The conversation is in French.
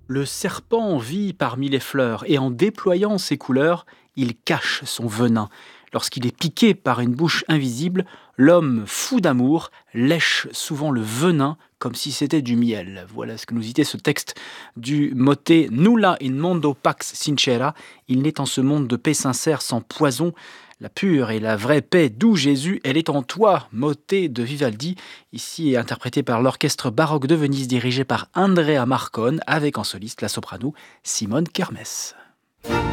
Le serpent vit parmi les fleurs et en déployant ses couleurs, il cache son venin. Lorsqu'il est piqué par une bouche invisible, l'homme fou d'amour lèche souvent le venin comme si c'était du miel. Voilà ce que nous dit ce texte du motet Nulla in mondo pax sincera. Il n'est en ce monde de paix sincère sans poison. La pure et la vraie paix d'où Jésus, elle est en toi, motet de Vivaldi, ici interprété par l'orchestre baroque de Venise dirigé par Andrea Marcon, avec en soliste la soprano Simone Kermès.